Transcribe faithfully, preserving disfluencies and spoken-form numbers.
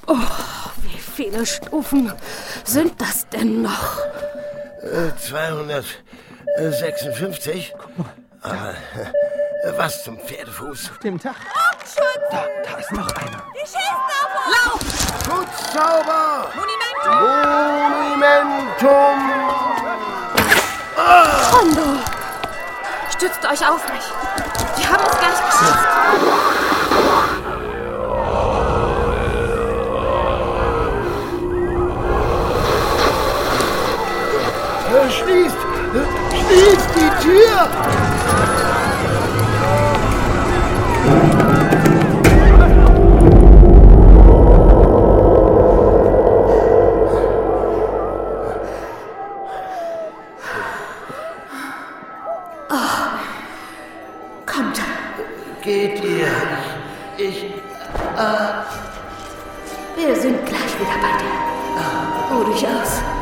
Oh, wie viele Stufen sind das denn noch? Äh, zweihundertsechsundfünfzig. Aber äh, was zum Pferdefuß? Auf dem Dach. Da, da ist noch einer. Die schießen auf uns! Lauf! Schutzzauber! Monumentum! Monumentum! Hondo! Stützt euch auf mich. Die haben uns gleich geschafft. Schließt! Schließt die Tür! Oh. Kommt. Geht ihr? Ich... Äh... Wir sind gleich wieder bei dir. Oh, durchaus.